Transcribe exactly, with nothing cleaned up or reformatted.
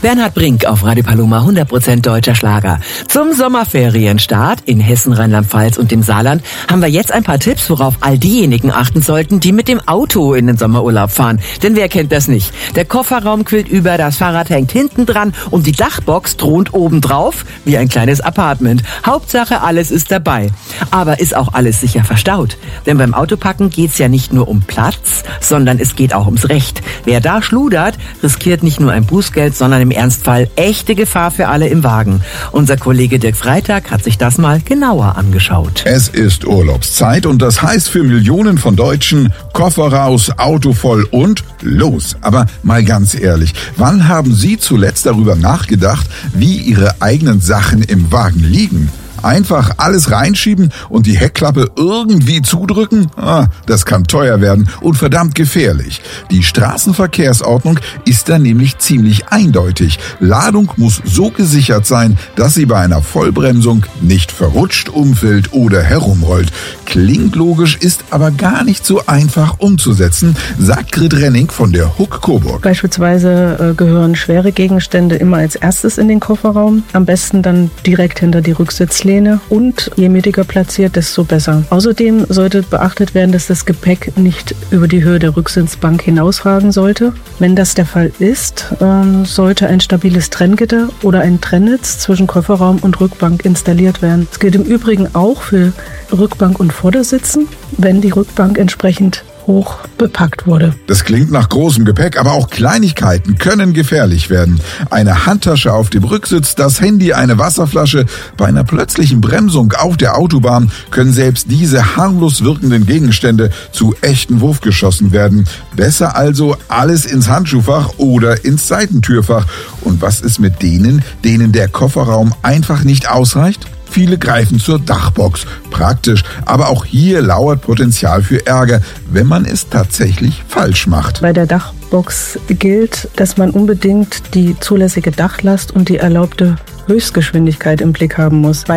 Bernhard Brink auf Radio Paloma, hundert Prozent deutscher Schlager. Zum Sommerferienstart in Hessen, Rheinland-Pfalz und dem Saarland haben wir jetzt ein paar Tipps, worauf all diejenigen achten sollten, die mit dem Auto in den Sommerurlaub fahren. Denn wer kennt das nicht? Der Kofferraum quillt über, das Fahrrad hängt hinten dran und die Dachbox thront obendrauf wie ein kleines Apartment. Hauptsache, alles ist dabei. Aber ist auch alles sicher verstaut? Denn beim Autopacken geht's ja nicht nur um Platz, sondern es geht auch ums Recht. Wer da schludert, riskiert nicht nur ein Bußgeld, sondern im Ernstfall echte Gefahr für alle im Wagen. Unser Kollege Dirk Freitag hat sich das mal genauer angeschaut. Es ist Urlaubszeit und das heißt für Millionen von Deutschen Koffer raus, Auto voll und los. Aber mal ganz ehrlich, wann haben Sie zuletzt darüber nachgedacht, wie Ihre eigenen Sachen im Wagen liegen? Einfach alles reinschieben und die Heckklappe irgendwie zudrücken? Ah, das kann teuer werden und verdammt gefährlich. Die Straßenverkehrsordnung ist da nämlich ziemlich eindeutig. Ladung muss so gesichert sein, dass sie bei einer Vollbremsung nicht verrutscht, umfällt oder herumrollt. Klingt logisch, ist aber gar nicht so einfach umzusetzen, sagt Grit Renning von der Huck Coburg. Beispielsweise äh, gehören schwere Gegenstände immer als erstes in den Kofferraum. Am besten dann direkt hinter die Rücksitzlehne. Und je mittiger platziert, desto besser. Außerdem sollte beachtet werden, dass das Gepäck nicht über die Höhe der Rücksitzbank hinausragen sollte. Wenn das der Fall ist, ähm, sollte ein stabiles Trenngitter oder ein Trennnetz zwischen Kofferraum und Rückbank installiert werden. Das gilt im Übrigen auch für Rückbank und Vordersitzen, wenn die Rückbank entsprechend hoch bepackt wurde. Das klingt nach großem Gepäck, aber auch Kleinigkeiten können gefährlich werden. Eine Handtasche auf dem Rücksitz, das Handy, eine Wasserflasche. Bei einer plötzlichen Bremsung auf der Autobahn können selbst diese harmlos wirkenden Gegenstände zu echten Wurfgeschossen werden. Besser also alles ins Handschuhfach oder ins Seitentürfach. Und was ist mit denen, denen der Kofferraum einfach nicht ausreicht? Viele greifen zur Dachbox. Praktisch, aber auch hier lauert Potenzial für Ärger, wenn man es tatsächlich falsch macht. Bei der Dachbox gilt, dass man unbedingt die zulässige Dachlast und die erlaubte Höchstgeschwindigkeit im Blick haben muss.